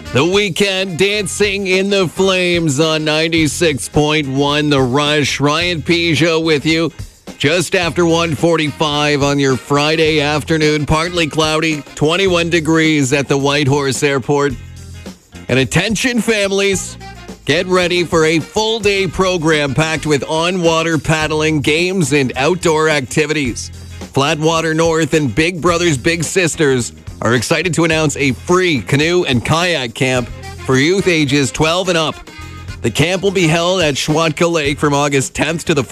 The Weekend, Dancing in the Flames on 96.1 The Rush. Ryan Peugeot with you just after 1:45 on your Friday afternoon. Partly cloudy, 21 degrees at the Whitehorse Airport. And attention families, get ready for a full-day program packed with on-water paddling, games, and outdoor activities. Flatwater North and Big Brothers Big Sisters are excited to announce a free canoe and kayak camp for youth ages 12 and up. The camp will be held at Schwatka Lake from August 10th to the